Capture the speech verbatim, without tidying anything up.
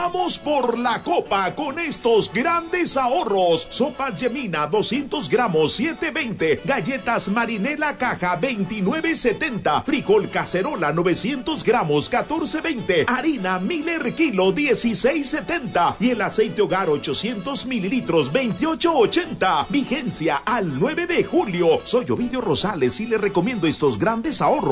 Vamos por la copa con estos grandes ahorros. Sopa Gemina doscientos gramos siete veinte. Galletas Marinela caja veintinueve setenta. Frijol cacerola novecientos gramos catorce veinte. Harina Miller kilo dieciséis setenta. Y el aceite hogar ochocientos mililitros veintiocho ochenta. Vigencia al nueve de julio. Soy Ovidio Rosales y le recomiendo estos grandes ahorros.